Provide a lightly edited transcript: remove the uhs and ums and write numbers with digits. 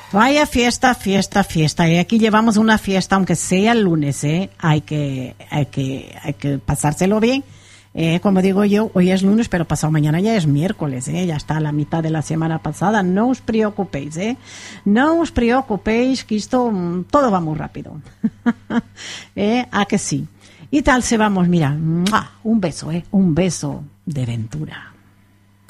Vaya fiesta, fiesta, fiesta. Y aquí llevamos una fiesta, aunque sea el lunes, ¿eh? Hay que pasárselo bien. Como digo yo, hoy es lunes, pero pasado mañana ya es miércoles, ¿eh? Ya está a la mitad de la semana pasada. No os preocupéis, ¿eh? No os preocupéis, que esto todo va muy rápido. ¿A que sí? Y tal se vamos, mira, ¡mua! Un beso, ¿eh? Un beso de Ventura.